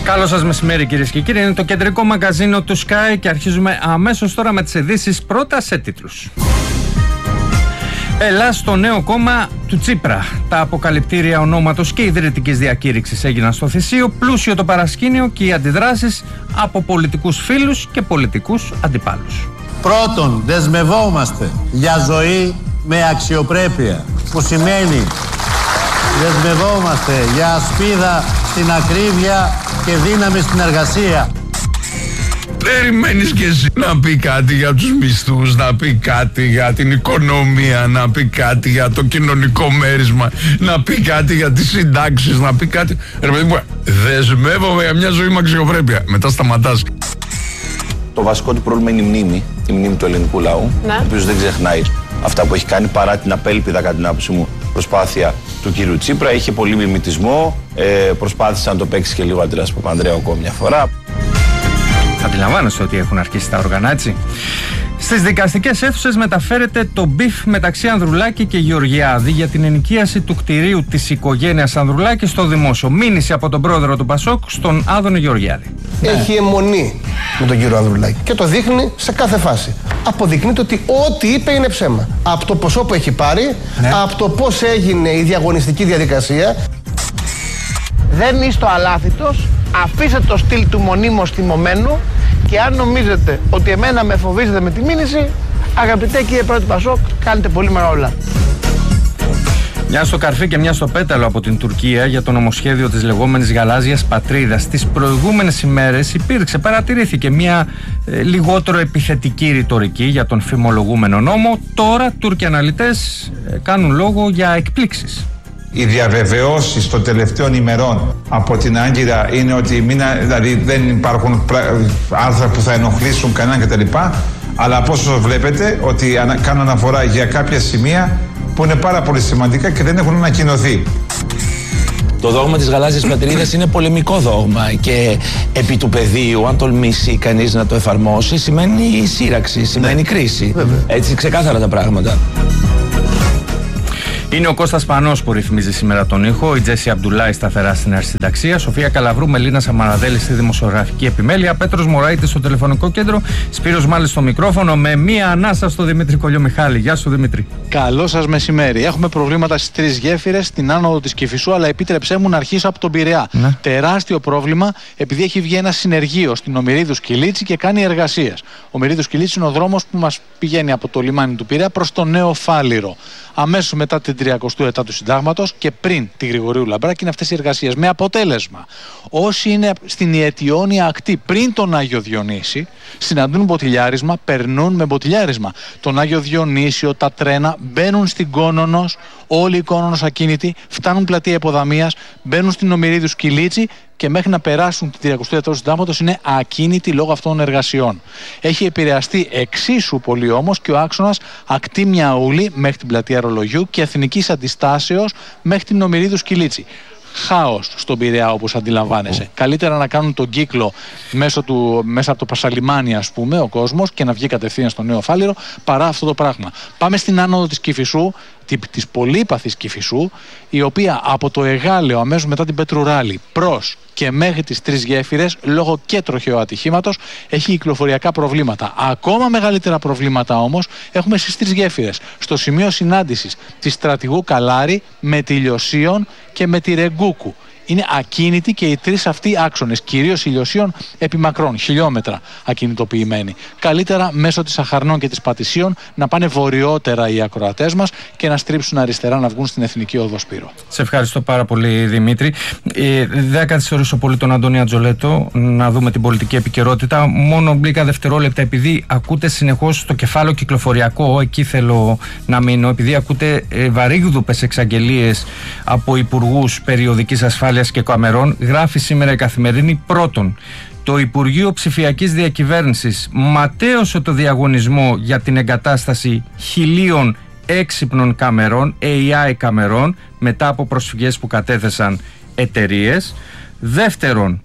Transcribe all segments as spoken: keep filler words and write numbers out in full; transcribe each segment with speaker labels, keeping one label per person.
Speaker 1: Καλό σας μεσημέρι κυρίες και κύριοι, είναι το κεντρικό μαγκαζίνο του Sky και αρχίζουμε αμέσως τώρα με τις ειδήσεις, πρώτα σε τίτλους. Ελλάς στο νέο κόμμα του Τσίπρα. Τα αποκαλυπτήρια ονόματος και ιδρυτικής διακήρυξης έγιναν στο Θησίο, πλούσιο το παρασκήνιο και οι αντιδράσεις από πολιτικούς φίλους και πολιτικούς αντιπάλους.
Speaker 2: Πρώτον, δεσμευόμαστε για ζωή με αξιοπρέπεια, που σημαίνει δεσμευόμαστε για ασπίδα στην ακρίβεια και δύναμη στην εργασία.
Speaker 3: Περιμένεις και εσύ να πει κάτι για τους μισθούς, να πει κάτι για την οικονομία, να πει κάτι για το κοινωνικό μέρισμα, να πει κάτι για τις συντάξεις, να πει κάτι... Ρε παιδί μου, δεσμεύομαι για μια ζωή με αξιοπρέπεια. Μετά σταματάς.
Speaker 4: Το βασικό του πρόβλημα είναι η μνήμη, η μνήμη του ελληνικού λαού, ναι. Ο οποίος δεν ξεχνάει αυτά που έχει κάνει, παρά την απέλπιδα, κατά την άποψή μου, προσπάθεια του κύριου Τσίπρα. Είχε πολύ μιμητισμό, ε, προσπάθησε να το παίξει και λίγο Αντρέας Παπανδρέου ακόμα μια φορά.
Speaker 1: Αντιλαμβάνεσαι ότι έχουν αρχίσει τα όργανα, έτσι. Στις δικαστικές αίθουσες μεταφέρεται το μπιφ μεταξύ Ανδρουλάκη και Γεωργιάδη για την ενοικίαση του κτηρίου της οικογένειας Ανδρουλάκη στο δημόσιο. Μήνυση από τον πρόεδρο του Πασόκ στον Άδωνο Γεωργιάδη.
Speaker 5: Έχει αιμονή με τον κύριο Ανδρουλάκη και το δείχνει σε κάθε φάση. Αποδεικνύεται ότι ό,τι είπε είναι ψέμα. Από το ποσό που έχει πάρει, ναι. Από το πώς έγινε η διαγωνιστική διαδικασία.
Speaker 6: Δεν είστε ο αλάθητος, αφήστε το στυλ του μονίμως θυμωμένου και αν νομίζετε ότι εμένα με φοβίζετε με τη μήνυση, αγαπητέ κύριε πρόεδρε του Πασόκ, κάνετε πολύ μεγάλα.
Speaker 1: Μια στο καρφί και μια στο πέταλο από την Τουρκία για το νομοσχέδιο της λεγόμενης γαλάζιας πατρίδας. Τις προηγούμενες ημέρες υπήρξε, παρατηρήθηκε μια ε, λιγότερο επιθετική ρητορική για τον φημολογούμενο νόμο. Τώρα Τούρκοι αναλυτές ε, κάνουν λόγο για εκπλήξεις.
Speaker 7: Οι διαβεβαιώσεις των τελευταίων ημερών από την Άγκυρα είναι ότι μην, δηλαδή δεν υπάρχουν άρθρα που θα ενοχλήσουν κανέναν κτλ. Αλλά από όσο βλέπετε ότι ανα, κάνουν αναφορά για κάποια σημεία που είναι πάρα πολύ σημαντικά και δεν έχουν ανακοινωθεί.
Speaker 8: Το δόγμα της γαλάζιας πατρίδας είναι πολεμικό δόγμα και επί του πεδίου, αν τολμήσει κανείς να το εφαρμόσει, σημαίνει σύραξη, σημαίνει ναι. κρίση. Βέβαια. Έτσι ξεκάθαρα τα πράγματα.
Speaker 1: Είναι ο Κώστας Πανός που ρυθμίζει σήμερα τον ήχο, η Τζέσι Αμπτουλάη σταθερά στην αρχισυνταξία, Σοφία Καλαβρού, Μελίνα Σαμαραδέλη στη δημοσιογραφική επιμέλεια, Πέτρος Μωραΐτης στο τηλεφωνικό κέντρο, Σπύρος Μάλης στο μικρόφωνο, με μία ανάσα στο Δημήτρη Κολιομιχάλη. Γεια σου Δημήτρη.
Speaker 9: Καλό σας μεσημέρι. Έχουμε προβλήματα στις τρεις γέφυρες, στην άνοδο της Κηφισού, αλλά επίτρεψέ μου να αρχίσω από τον Πειραιά. Ναι. Τεράστιο πρόβλημα, επειδή έχει βγει ένα συνεργείο στην Ομηρίδου Κιλίτση και κάνει εργασίες. Ο Ομηρίδου Κιλίτση είναι ο δρόμος που μας πηγαίνει από το λιμάνι του Πειραιά προς το Νέο Φάληρο. Αμέσως μετά την τριακοστή ετά του Συντάγματος και πριν τη Γρηγορίου Λαμπράκη είναι αυτές οι εργασίες. Με αποτέλεσμα, όσοι είναι στην Ιετιώνια ακτή πριν τον Άγιο Διονύση, συναντούν μποτιλιάρισμα, περνούν με μποτιλιάρισμα. Τον Άγιο Διονύσιο, τα τρένα μπαίνουν στην Κόνονος, όλοι οι Κόνονος ακίνητοι, φτάνουν πλατεία Υποδαμίας, μπαίνουν στην Ομηρίδου Κιλίτση και μέχρι να περάσουν την τριακοστή ετά του Συντάγματος είναι ακίνητοι λόγω αυτών των εργασιών. Έχει επηρεαστεί εξίσου πολύ όμως και ο άξονας ακτή Μιαούλη μέχρι την πλατεία Ρολογιού και Εθνικής Αντιστάσεως μέχρι την Ομηρίδου Κιλίτση. Χάος στον Πειραιά, όπως αντιλαμβάνεσαι. Oh. Καλύτερα να κάνουν τον κύκλο μέσω του, μέσα από το Πασαλιμάνι, ας πούμε, ο κόσμος και να βγει κατευθείαν στο Νέο Φάληρο παρά αυτό το πράγμα. Πάμε στην άνοδο της Κηφισού, της πολύπαθης Κηφισού, η οποία από το Εγάλεο αμέσως μετά την Πετρουράλη προς και μέχρι τις τρεις γέφυρες, λόγω και τροχαίου ατυχήματος, έχει κυκλοφοριακά προβλήματα. Ακόμα μεγαλύτερα προβλήματα όμως έχουμε στις τρεις γέφυρες. Στο σημείο συνάντησης της Στρατηγού Καλάρη με τη Λιωσίων και με τη Ρεγκούκου. Είναι ακίνητοι και οι τρεις αυτοί άξονες, κυρίως Ηλιοσίων επί μακρόν, χιλιόμετρα ακινητοποιημένοι. Καλύτερα μέσω της Αχαρνών και της Πατησίων να πάνε βορειότερα οι ακροατές μας και να στρίψουν αριστερά να βγουν στην Εθνική Οδό Σπύρο.
Speaker 1: Σε ευχαριστώ πάρα πολύ Δημήτρη. Ε, δεν καθυστερήσω πολύ τον Αντώνη Ατζολέτο να δούμε την πολιτική επικαιρότητα. Μόνο λίγα δευτερόλεπτα, επειδή ακούτε συνεχώς το κεφάλαιο κυκλοφοριακό, εκεί θέλω να μείνω, επειδή ακούτε ε, βαρύγδουπες εξαγγελίες από υπουργούς περιοδικής ασφάλειας και καμερών, γράφει σήμερα η Καθημερινή. Πρώτον, το Υπουργείο Ψηφιακής Διακυβέρνησης ματέωσε το διαγωνισμό για την εγκατάσταση χιλίων έξυπνων καμερών, έι άι καμερών, μετά από προσφυγές που κατέθεσαν εταιρείες. Δεύτερον,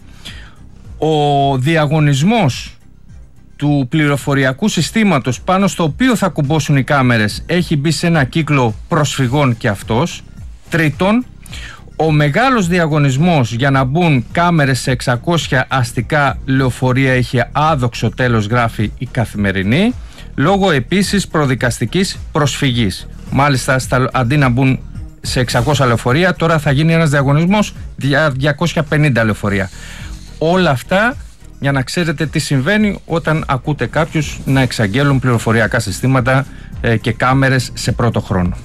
Speaker 1: ο διαγωνισμός του πληροφοριακού συστήματος πάνω στο οποίο θα κουμπώσουν οι κάμερες έχει μπει σε ένα κύκλο προσφυγών και αυτός. Τρίτον, Ο μεγάλος διαγωνισμός για να μπουν κάμερες σε εξακόσια αστικά λεωφορεία είχε άδοξο τέλος, γράφει η Καθημερινή, λόγω επίσης προδικαστικής προσφυγής. Μάλιστα, στα, αντί να μπουν σε εξακόσια λεωφορεία, τώρα θα γίνει ένας διαγωνισμός για διακόσια πενήντα λεωφορεία. Όλα αυτά για να ξέρετε τι συμβαίνει όταν ακούτε κάποιους να εξαγγέλουν πληροφοριακά συστήματα ε, και κάμερες σε πρώτο χρόνο.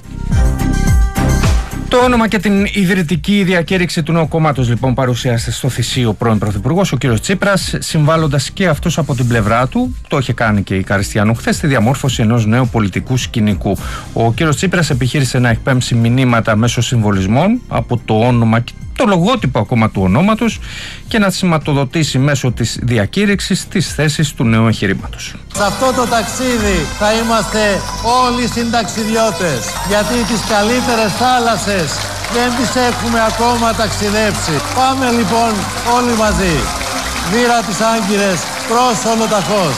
Speaker 1: Το όνομα και την ιδρυτική διακήρυξη του νέου κόμματος λοιπόν παρουσίασε στο Θησίο ο πρώην Πρωθυπουργός, ο κ. Τσίπρας, συμβάλλοντας και αυτός από την πλευρά του, το είχε κάνει και η Καριστιανού χθες, στη διαμόρφωση ενός νέου πολιτικού σκηνικού. Ο κ. Τσίπρας επιχείρησε να εκπέμψει μηνύματα μέσω συμβολισμών από το όνομα και το λογότυπο ακόμα του ονόματος και να σηματοδοτήσει μέσω της διακήρυξης τις θέσεις του νέου εγχειρήματος.
Speaker 2: Σε αυτό το ταξίδι θα είμαστε όλοι συνταξιδιώτες, γιατί τις καλύτερες θάλασσες δεν τις έχουμε ακόμα ταξιδέψει. Πάμε λοιπόν όλοι μαζί. Βήρα τις Άγκυρες προς Ολοταχώς.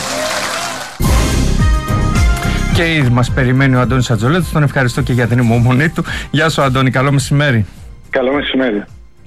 Speaker 1: Και ήδη μας περιμένει ο Αντώνης Ατζολέτος, τον ευχαριστώ και για την υπομονή του. Γεια σου Αντώνη, καλό μεσημέρι.
Speaker 10: Καλό μεσημέρι.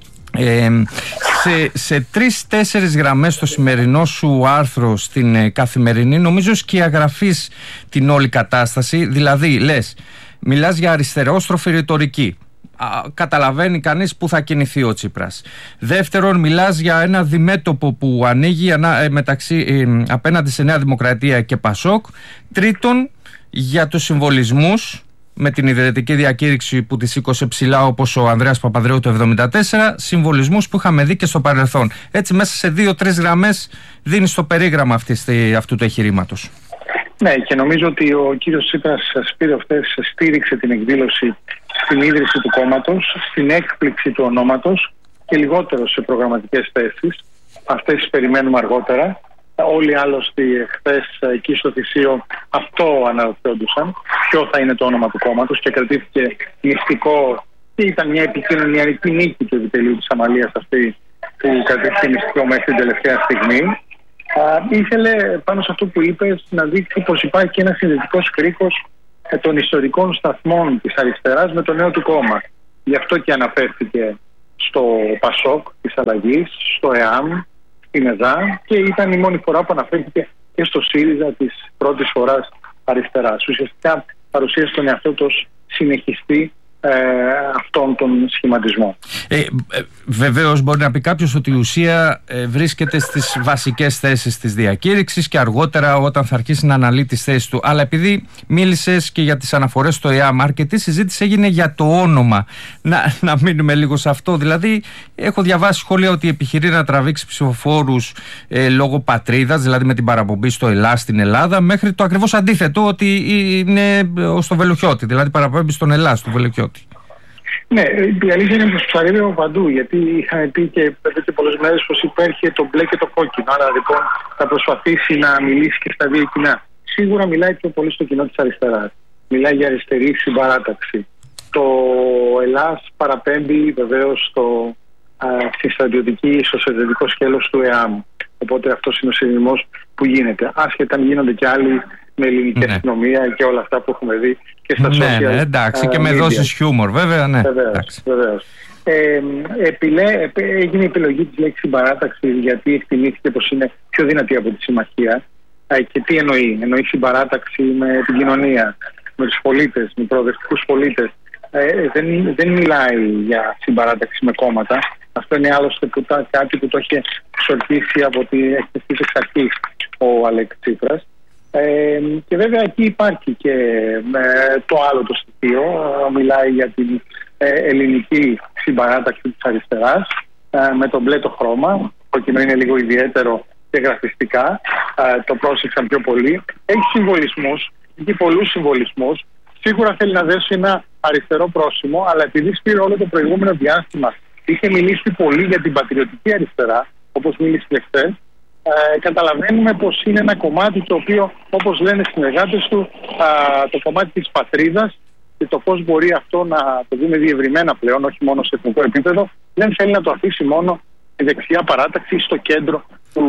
Speaker 1: Ε, σε, σε τρεις-τέσσερις γραμμές στο σημερινό σου άρθρο στην ε, Καθημερινή νομίζω σκιαγραφείς την όλη κατάσταση. Δηλαδή λες, μιλάς για αριστερόστροφη ρητορική. Α, καταλαβαίνει κανείς που θα κινηθεί ο Τσίπρας. Δεύτερον, μιλάς για ένα διμέτωπο που ανοίγει ανά, ε, μεταξύ, ε, απέναντι σε Νέα Δημοκρατία και Πασόκ. Τρίτον, για τους συμβολισμούς με την ιδρυτική διακήρυξη που τη σήκωσε ψηλά, όπως ο Ανδρέας Παπανδρέου το εβδομήντα τέσσερα, συμβολισμούς που είχαμε δει και στο παρελθόν. Έτσι μέσα σε δύο-τρεις γραμμές δίνεις το περίγραμμα αυτή, αυτού του εγχειρήματος.
Speaker 10: Ναι, και νομίζω ότι ο κύριος Τσίπρας Σπύρο χθες στήριξε την εκδήλωση στην ίδρυση του κόμματος, στην έκπληξη του ονόματος και λιγότερο σε προγραμματικές θέσεις. Αυτές τις περιμένουμε αργότερα. Όλοι άλλωστε χθες εκεί στο Θησίο αυτό αναρωτιόντουσαν, ποιο θα είναι το όνομα του κόμματος, και κρατήθηκε μυστικό και ήταν μια επικοινωνιακή νίκη του επιτελείου της Αμαλίας αυτή που κρατήθηκε μυστικό μέχρι την τελευταία στιγμή. Α, ήθελε πάνω σε αυτό που είπες να δείξει πως υπάρχει ένα συνδετικός κρίκος των ιστορικών σταθμών της αριστεράς με το νέο του κόμμα. Γι' αυτό και αναφέρθηκε στο Πασόκ της Αλλαγής, στο ΕΑΜ, στην ΕΔΑ, και ήταν η μόνη φορά που αναφέρθηκε και στο ΣΥΡΙΖΑ της πρώτης φοράς αριστεράς. Ουσιαστικά παρουσίασε τον εαυτό του ως συνεχιστή ε, αυτόν τον σχηματισμό.
Speaker 1: Ε, ε, βεβαίως μπορεί να πει κάποιος ότι η ουσία ε, βρίσκεται στις βασικές θέσεις της διακήρυξης και αργότερα όταν θα αρχίσει να αναλύει τις θέσεις του. Αλλά επειδή μίλησες και για τις αναφορές στο ΕΑΜ, αρκετή συζήτηση έγινε για το όνομα. Να, να μείνουμε λίγο σε αυτό. Δηλαδή έχω διαβάσει σχόλια ότι επιχειρεί να τραβήξει ψηφοφόρους ε, λόγω πατρίδας, δηλαδή με την παραπομπή στο Ελλάς στην Ελλάδα, μέχρι το ακριβώς αντίθετο, ότι είναι στο Βελουχιώτη, δηλαδή παραπομπή στον Ελλάς, στο Βελουχιώτη.
Speaker 10: Ναι, η αλήθεια είναι πως τους arriva από παντού, γιατί είχαμε πει και εδώ και πολλές μέρες πως υπάρχει το μπλε και το κόκκινο. Άρα λοιπόν θα προσπαθήσει να μιλήσει και στα δύο κοινά. Σίγουρα μιλάει πιο πολύ στο κοινό της αριστεράς. Μιλάει για αριστερή συμπαράταξη. Το Ελλάς παραπέμπει βεβαίως στο, α, στη στρατιωτική, στο στρατιωτικό σκέλος του ΕΑΜ. Οπότε αυτός είναι ο συνδυμός που γίνεται. Άσχετα αν γίνονται και άλλοι με ελληνική ναι. αστυνομία και όλα αυτά που έχουμε δει και στα social media. Ναι, ναι,
Speaker 1: εντάξει, και με δόσεις χιούμορ, βέβαια, ναι.
Speaker 10: Βεβαίως, βεβαίως. Ε, επιλέ, έγινε η επιλογή της λέξης συμπαράταξη γιατί εκτιμήθηκε πως είναι πιο δυνατή από τη συμμαχία. Ε, και τι εννοεί? Εννοεί συμπαράταξη με την κοινωνία, με τους πολίτες, με προοδευτικούς πολίτες. Ε, δεν, δεν μιλάει για συμπαράταξη με κόμματα. Αυτό είναι άλλωστε που τα, κάτι που το είχε εξορκίσει από τη εκτεστής εξ αρχής ο Αλέξης Τσίπρας. Ε, και βέβαια εκεί υπάρχει και ε, το άλλο το στοιχείο. Μιλάει για την ε, ελληνική συμπαράταξη της αριστεράς ε, με το μπλε το χρώμα. Το κείμενο είναι λίγο ιδιαίτερο και γραφιστικά, ε, το πρόσεξαν πιο πολύ. Έχει συμβολισμούς, έχει πολλούς συμβολισμούς. Σίγουρα θέλει να δέσει ένα αριστερό πρόσημο, αλλά επειδή Σπύρο όλο το προηγούμενο διάστημα είχε μιλήσει πολύ για την πατριωτική αριστερά, όπως μίλησε και χθες, Ε, καταλαβαίνουμε πως είναι ένα κομμάτι το οποίο, όπως λένε οι συνεργάτες του, α, το κομμάτι της πατρίδας, και το πώς μπορεί αυτό να το δούμε διευρυμένα πλέον, όχι μόνο σε εθνικό επίπεδο, δεν θέλει να το αφήσει μόνο η δεξιά παράταξη στο κέντρο του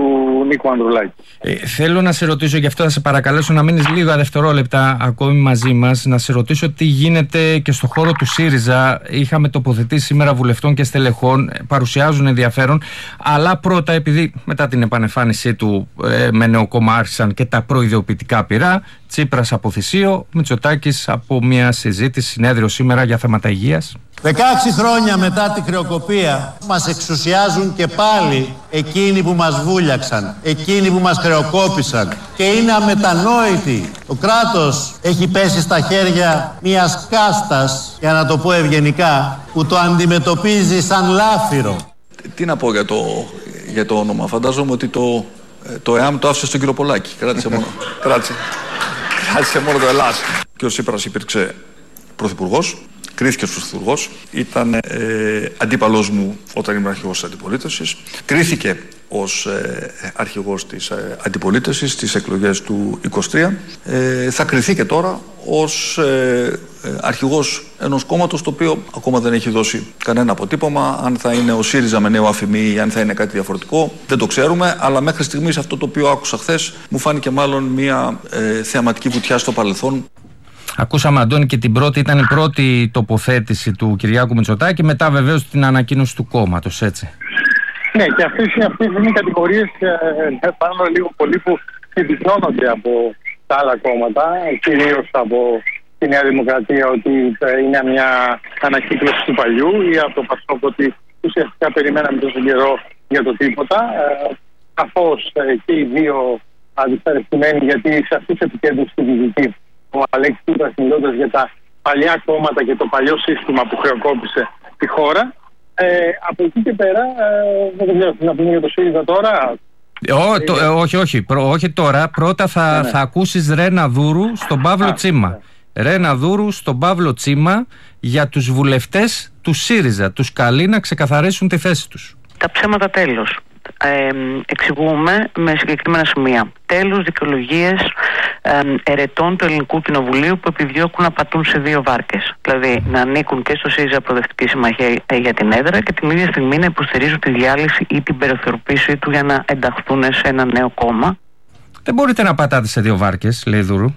Speaker 10: Νίκο Ανδρουλάκη.
Speaker 1: Ε, θέλω να σε ρωτήσω, γι' αυτό θα σε παρακαλέσω να μείνεις λίγα δευτερόλεπτα ακόμη μαζί μας, να σε ρωτήσω τι γίνεται και στο χώρο του ΣΥΡΙΖΑ. Είχαμε τοποθετήσει σήμερα βουλευτών και στελεχών, παρουσιάζουν ενδιαφέρον, αλλά πρώτα, επειδή μετά την επανεμφάνισή του ε, με νέο κόμμα άρχισαν και τα προειδοποιητικά πυρά, Τσίπρας από θυσίο, Μητσοτάκης από μια συζήτηση, συνέδριο σήμερα για θέματα υγείας.
Speaker 2: δεκαέξι χρόνια μετά τη χρεοκοπία μας εξουσιάζουν και πάλι εκείνοι που μας βούλιαξαν, εκείνοι που μας χρεοκόπησαν και είναι αμετανόητοι. Το κράτος έχει πέσει στα χέρια μιας κάστας, για να το πω ευγενικά, που το αντιμετωπίζει σαν λάφυρο.
Speaker 11: Τι να πω για το, για το όνομα, φαντάζομαι ότι το, το ΕΑΜ το άφησε στον κύριο Πολάκη, κράτησε μόνο, κράτησε, κράτησε μόνο το Ελλάς. Και ο Τσίπρας υπήρξε πρωθυπουργός. Κρίθηκε ως πρωθυπουργός, ήταν ε, αντίπαλός μου όταν ήμουν αρχηγός της αντιπολίτευσης. Κρίθηκε ως ε, αρχηγός της ε, αντιπολίτευσης στις εκλογές του είκοσι τρία. Ε, θα κριθεί και τώρα ως ε, ε, αρχηγός ενός κόμματος το οποίο ακόμα δεν έχει δώσει κανένα αποτύπωμα. Αν θα είναι ο ΣΥΡΙΖΑ με νέο αφημί ή αν θα είναι κάτι διαφορετικό, δεν το ξέρουμε. Αλλά μέχρι στιγμής αυτό το οποίο άκουσα χθες μου φάνηκε μάλλον μια ε, θεαματική βουτιά στο παρελθόν.
Speaker 1: Ακούσαμε, Αντώνη, και την πρώτη, ήταν η πρώτη τοποθέτηση του Κυριάκου Μητσοτάκη, μετά βεβαίως την ανακοίνωση του κόμματος, έτσι.
Speaker 10: Ναι, και αυτές, αυτές είναι οι κατηγορίες ε, πάνω λίγο πολύ που συμπυκνώνονται από τα άλλα κόμματα, κυρίως από τη Νέα Δημοκρατία, ότι ε, είναι μια ανακύκλωση του παλιού, ή από το Πασόκ ότι ουσιαστικά περιμέναμε τόσο καιρό για το τίποτα. Ε, Καθώς ε, και οι δύο αντισταρρεστημένοι, γιατί σε αυτή τη επικέντρωση στη Δυτική, ο Αλέξης Τσίπρας, μιλώντας για τα παλιά κόμματα και το παλιό σύστημα που χρεοκόπησε τη χώρα. Ε, από εκεί και πέρα, ε, δεν ξέρω, να πούμε για το ΣΥΡΙΖΑ τώρα.
Speaker 1: Ό, το, ε, όχι, όχι, προ, όχι τώρα. Πρώτα θα, ναι. θα ακούσεις Ρένα Δούρου στον Παύλο Α, Τσίμα. Ναι. Ρένα Δούρου στον Παύλο Τσίμα για τους βουλευτές του ΣΥΡΙΖΑ. Τους καλεί να ξεκαθαρίσουν τη θέση τους.
Speaker 12: Τα ψέματα τέλος. Ε, εξηγούμε με συγκεκριμένα σημεία. Τέλος δικαιολογίες ε, ερετών του Ελληνικού Κοινοβουλίου που επιδιώκουν να πατούν σε δύο βάρκες. Δηλαδή να ανήκουν και στο ΣΥΡΙΖΑ Προοδευτική Συμμαχία για την έδρα και την ίδια στιγμή να υποστηρίζουν τη διάλυση ή την περιθωριοποίησή του για να ενταχθούν σε ένα νέο κόμμα.
Speaker 1: Δεν μπορείτε να πατάτε σε δύο βάρκες, λέει Δούρου.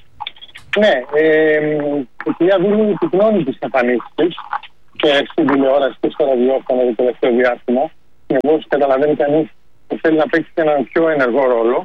Speaker 10: Ναι, ε, η κυρία Δούρου επικοινώνει τις εμφανίσεις της και στην τηλεόραση και στο ραδιόφωνο το τελευταίο διάστημα. Συνεπώς καταλαβαίνει κανείς που θέλει να παίξει έναν πιο ενεργό ρόλο.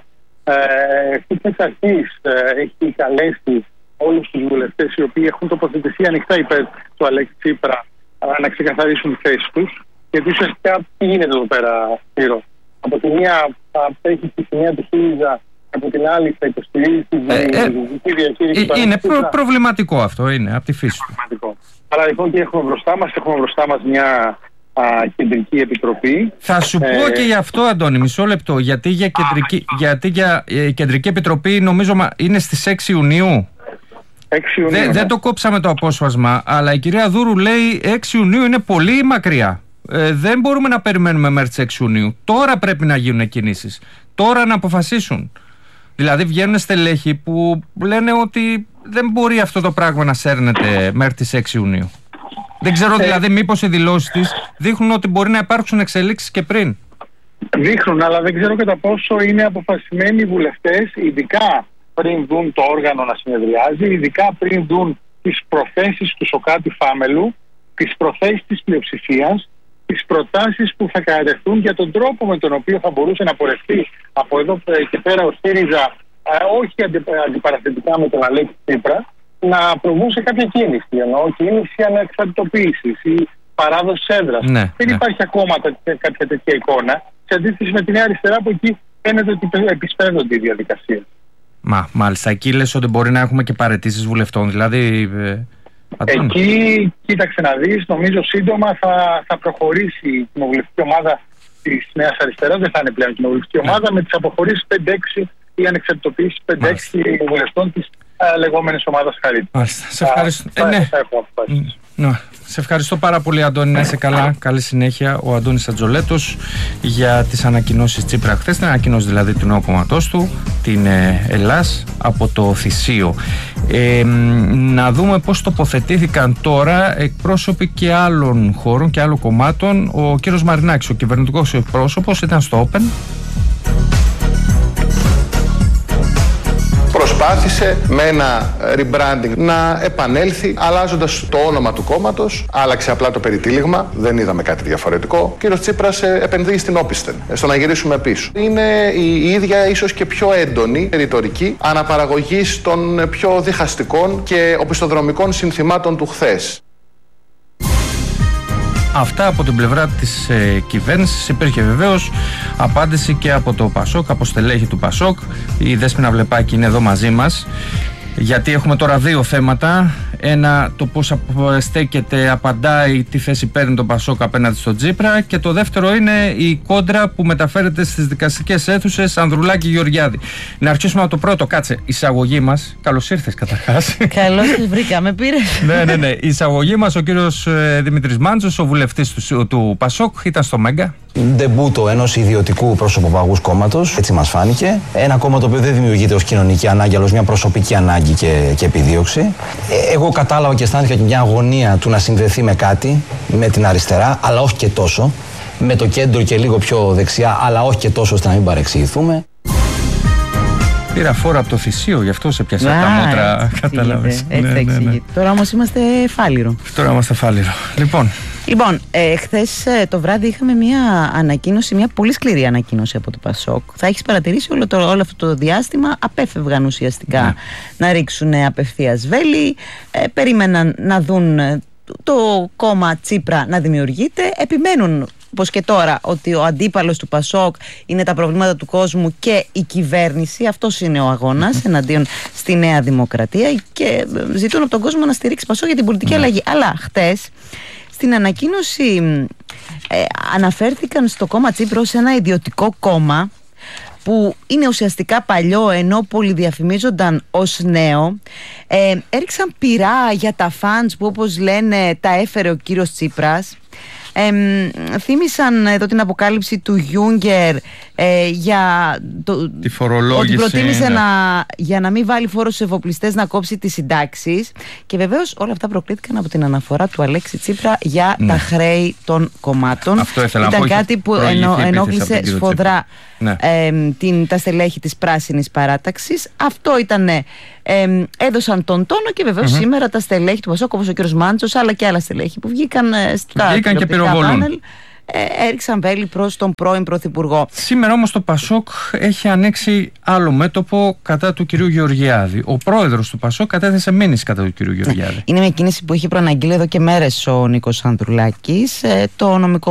Speaker 10: Εξ ε, αρχής ε, έχει καλέσει όλους τους βουλευτές οι οποίοι έχουν τοποθετηθεί ανοιχτά υπέρ του Αλέξη Τσίπρα να ξεκαθαρίσουν τη θέση τους. Γιατί ουσιαστικά τι γίνεται εδώ πέρα, Σπύρο. Από τη μία θα έχει τη σημαία του ΣΥΡΙΖΑ, από την άλλη θα υποστηρίζει τη δυτική διαχείριση.
Speaker 1: Ε, είναι προ, προβληματικό αυτό, είναι από τη φύση του.
Speaker 10: Άρα λοιπόν τι έχουμε μπροστά μας, έχουμε μπροστά μας μια Α, κεντρική επιτροπή.
Speaker 1: Θα σου πω ε... και γι' αυτό, Αντώνη, μισό λεπτό. Γιατί για κεντρική, Α, γιατί για, ε, κεντρική επιτροπή νομίζω μα, είναι στις έξι Ιουνίου.
Speaker 10: έξι Ιουνίου
Speaker 1: Δε,
Speaker 10: ναι.
Speaker 1: Δεν το κόψαμε το απόσπασμα, αλλά η κυρία Δούρου λέει έξι Ιουνίου είναι πολύ μακριά. Ε, δεν μπορούμε να περιμένουμε μέχρι τις έξι Ιουνίου. Τώρα πρέπει να γίνουν κινήσεις. Τώρα να αποφασίσουν. Δηλαδή βγαίνουν στελέχοι που λένε ότι δεν μπορεί αυτό το πράγμα να σέρνεται μέχρι τις έξι Ιουνίου. Δεν ξέρω δηλαδή μήπως οι δηλώσεις της δείχνουν ότι μπορεί να υπάρξουν εξελίξεις και πριν.
Speaker 10: Δείχνουν, αλλά δεν ξέρω κατά πόσο είναι αποφασισμένοι οι βουλευτές, ειδικά πριν δουν το όργανο να συνεδριάζει, ειδικά πριν δουν τις προθέσεις του Σωκράτη Φάμελου, τις προθέσεις της πλειοψηφίας, τις προτάσεις που θα κατατεθούν για τον τρόπο με τον οποίο θα μπορούσε να πορευτεί από εδώ και πέρα ο ΣΥΡΙΖΑ, όχι αντιπαραθετικά με τον Αλέξη Τσίπρα, να προβούν σε κάποια κίνηση, εννοώ κίνηση ανεξαρτητοποίησης ή παράδοση έδρας.
Speaker 1: Ναι,
Speaker 10: δεν
Speaker 1: ναι.
Speaker 10: υπάρχει ακόμα κάποια τέτοια εικόνα, σε αντίθεση με τη Νέα Αριστερά που εκεί φαίνεται ότι επισπεύδονται οι διαδικασίες.
Speaker 1: Μα, μάλιστα, εκεί λες ότι μπορεί να έχουμε και παραιτήσεις βουλευτών, δηλαδή... Ε,
Speaker 10: εκεί, κοίταξε να δεις, νομίζω σύντομα θα, θα προχωρήσει η κοινοβουλευτική ομάδα της Νέας Αριστεράς, δεν θα είναι πλέον κοινοβουλευτική ομάδα, ναι. με τις αποχωρήσεις πέντε έξι ή ανεξαρτητοποίησεις πέντε έξι βουλευτών της λεγόμενης ομάδας Χαρίτου.
Speaker 1: Μάλιστα. Σε ευχαριστώ. Α, ε, ναι.
Speaker 10: θα, θα
Speaker 1: ναι. Σε ευχαριστώ πάρα πολύ, Αντώνη. Να είσαι καλά. Καλή συνέχεια. Ο Αντώνης Ατζολέτος για τις ανακοινώσεις Τσίπρα χθες, την ανακοινώση δηλαδή του νέου κομματός του, την ε, Ελλάς, από το Θησίο. Ε, να δούμε πώς τοποθετήθηκαν τώρα εκπρόσωποι και άλλων χώρων και άλλων κομμάτων. Ο κύριος Μαρινάκης, ο κυβερνητικός εκπρόσωπος, ήταν στο Open.
Speaker 5: προσπάθησε με ένα rebranding να επανέλθει, αλλάζοντας το όνομα του κόμματος, άλλαξε απλά το περιτύλιγμα, δεν είδαμε κάτι διαφορετικό. Ο κύριος Τσίπρας επενδύει στην όπισθεν, στο να γυρίσουμε πίσω. Είναι η ίδια, ίσως και πιο έντονη ρητορική αναπαραγωγής των πιο διχαστικών και οπισθοδρομικών συνθημάτων του χθες.
Speaker 1: Αυτά από την πλευρά της ε, κυβέρνησης. Υπήρχε βεβαίως απάντηση και από το Πασόκ, από στελέχη του Πασόκ. Η Δέσποινα Βλεπάκη είναι εδώ μαζί μας, γιατί έχουμε τώρα δύο θέματα. Ένα, το πώς στέκεται, απαντάει, τι θέση παίρνει το Πασόκ απέναντι στο Τσίπρα, και το δεύτερο είναι η κόντρα που μεταφέρεται στις δικαστικές αίθουσες Ανδρουλάκη Γεωργιάδη. Να αρχίσουμε από το πρώτο. Κάτσε, εισαγωγή μας. Καλώς ήρθες καταρχάς.
Speaker 13: Καλώς σας βρήκα, με πήρες.
Speaker 1: Ναι, ναι, ναι. Η εισαγωγή μας, ο κύριος ε, Δημήτρης Μάντζος, ο βουλευτής του, του Πασόκ, ήταν στο Μέγκα.
Speaker 14: Ντεμπούτο ενός ιδιωτικού προσωποπαγούς κόμματος, έτσι μας φάνηκε. Ένα κόμμα το οποίο δεν δημιουργείται ως κοινωνική ανάγκη, αλλά ως μια προσωπική ανάγκη και, και επιδίωξη. Ε, εγώ κατάλαβα και αισθάνθηκα και μια αγωνία του να συνδεθεί με κάτι, με την αριστερά, αλλά όχι και τόσο. Με το κέντρο και λίγο πιο δεξιά, αλλά όχι και τόσο ώστε να μην παρεξηγηθούμε.
Speaker 1: Πήρα φόρα από το θυσίο, γι' αυτό σε πιάσα τα μούτρα. Κατάλαβες.
Speaker 13: Έτσι ναι, ναι, ναι. Τώρα όμως είμαστε φάληρο.
Speaker 1: Τώρα είμαστε φάληρο. Λοιπόν,
Speaker 13: λοιπόν ε, χθες ε, το βράδυ είχαμε μια ανακοίνωση, μια πολύ σκληρή ανακοίνωση από το Πασόκ. Θα έχεις παρατηρήσει όλο, το, όλο αυτό το διάστημα απέφευγαν ουσιαστικά ναι. να ρίξουν απευθείας βέλη. Ε, περίμεναν να δουν το κόμμα Τσίπρα να δημιουργείται. Επιμένουν, όπως και τώρα, ότι ο αντίπαλος του Πασόκ είναι τα προβλήματα του κόσμου και η κυβέρνηση. Αυτός είναι ο αγώνας εναντίον στη Νέα Δημοκρατία, και ζητούν από τον κόσμο να στηρίξει Πασόκ για την πολιτική mm. αλλαγή. Αλλά χτες στην ανακοίνωση ε, αναφέρθηκαν στο κόμμα Τσίπρα ως ένα ιδιωτικό κόμμα που είναι ουσιαστικά παλιό ενώ πολυδιαφημίζονταν ως νέο. Ε, έριξαν πυρά για τα φαντς που, όπως λένε, τα έφερε ο κύριος Τσίπρας. Ε, θύμισαν εδώ την αποκάλυψη του Γιούγκερ ε, για το,
Speaker 1: τη φορολόγηση,
Speaker 13: ότι προτίμησε
Speaker 1: ναι.
Speaker 13: να, για να μην βάλει φόρο στους εφοπλιστές να κόψει τις συντάξεις, και βεβαίως όλα αυτά προκλήθηκαν από την αναφορά του Αλέξη Τσίπρα για ναι. τα χρέη των κομμάτων.
Speaker 1: Αυτό ήθελα
Speaker 13: Ήταν
Speaker 1: να πω,
Speaker 13: κάτι που ενο, ενόχλησε σφοδρά ναι. ε, την, τα στελέχη της Πράσινης Παράταξης. Αυτό ήταν, ε, έδωσαν τον τόνο, και βεβαίως mm-hmm. σήμερα τα στελέχη του Πασόκ, όπως ο κ. Μάντσος, αλλά και άλλα στελέχη που βγήκαν ε, στα
Speaker 1: βγήκαν και
Speaker 13: πάνελ, ε, έριξαν βέλη προς τον πρώην Πρωθυπουργό.
Speaker 1: Σήμερα όμως το Πασόκ έχει ανοίξει άλλο μέτωπο κατά του κυρίου Γεωργιάδη. Ο πρόεδρος του Πασόκ κατέθεσε μήνυση κατά του κυρίου Γεωργιάδη.
Speaker 13: Είναι μια κίνηση που είχε προαναγγείλει εδώ και μέρες ο Νίκος Ανδρουλάκης. Ε, το νομικό